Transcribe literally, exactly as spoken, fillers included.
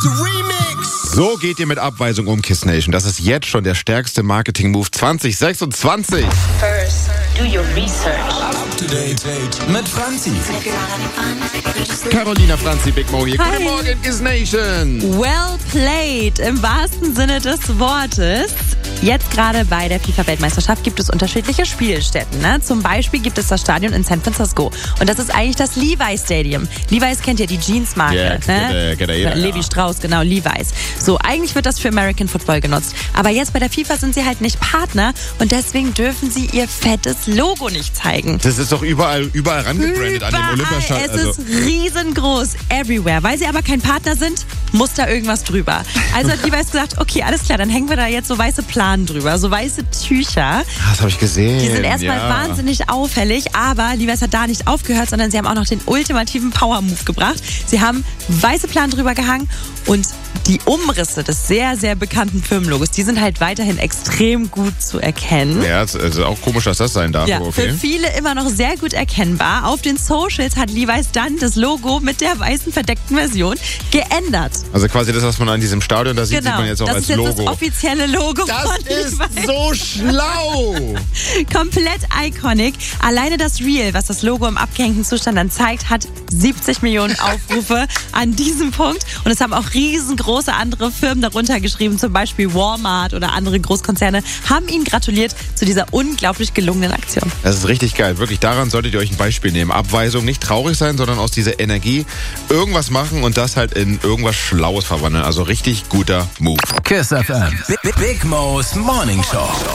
So geht ihr mit Abweisung um, Kiss Nation. Das ist jetzt schon der stärkste Marketing-Move zwanzig sechsundzwanzig. First, do your research. Up to date mit Franzi. Carolina Franzi, Big Mo hier. Hi. Guten Morgen, Kiss Nation. Well played, im wahrsten Sinne des Wortes. Jetzt gerade bei der FIFA-Weltmeisterschaft gibt es unterschiedliche Spielstätten. Ne? Zum Beispiel gibt es das Stadion in San Francisco. Und das ist eigentlich das Levi's Stadium. Levi's kennt ja die Jeans-Marke. Ja, ne? kennt er- kennt er jeder, Levi ja. Strauss, genau, Levi's. So, eigentlich wird das für American Football genutzt. Aber jetzt bei der FIFA sind sie halt nicht Partner und deswegen dürfen sie ihr fettes Logo nicht zeigen. Das ist doch überall, überall rangebrandet an dem Überall. Olympiastadion. Es ist riesengroß, everywhere. Weil sie aber kein Partner sind, muss da irgendwas drüber. Also hat Levi's gesagt, okay, alles klar, dann hängen wir da jetzt so weiße Planen drüber, so weiße Tücher. Das habe ich gesehen. Die sind erstmal ja. wahnsinnig auffällig, aber Levi's hat da nicht aufgehört, sondern sie haben auch noch den ultimativen Power-Move gebracht. Sie haben weiße Planen drüber gehangen und die Umrisse des sehr, sehr bekannten Firmenlogos, die sind halt weiterhin extrem gut zu erkennen. Ja, es ist auch komisch, dass das sein darf. Ja, aber okay. für viele immer noch sehr gut erkennbar. Auf den Socials hat Levi's dann das Logo mit der weißen verdeckten Version geändert. Also quasi das, was man an diesem Stadion da sieht, Genau, sieht man jetzt auch das als ist jetzt Logo. das offizielle Logo Das von ist Levi's. so schlau. Komplett iconic. Alleine das Reel, was das Logo im abgehängten Zustand dann zeigt, hat siebzig Millionen Aufrufe an diesem Punkt. Und es haben auch riesengroße andere Firmen darunter geschrieben, zum Beispiel Walmart oder andere Großkonzerne, haben ihnen gratuliert zu dieser unglaublich gelungenen Aktion. Das ist richtig geil. Wirklich, daran solltet ihr euch ein Beispiel nehmen. Abweisung, nicht traurig sein, sondern aus dieser Energie irgendwas machen und das halt in irgendwas Schlaues verwandeln. Also richtig guter Move. Kiss F M. Big, Big Mo's Morning Show.